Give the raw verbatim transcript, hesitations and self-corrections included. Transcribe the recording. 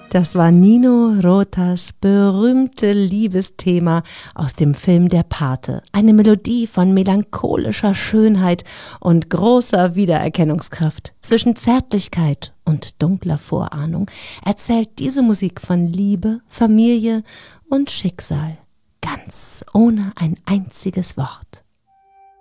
Das war Nino Rotas berühmte Liebesthema aus dem Film Der Pate. Eine Melodie von melancholischer Schönheit und großer Wiedererkennungskraft. Zwischen Zärtlichkeit und dunkler Vorahnung erzählt diese Musik von Liebe, Familie und Schicksal. Ganz ohne ein einziges Wort.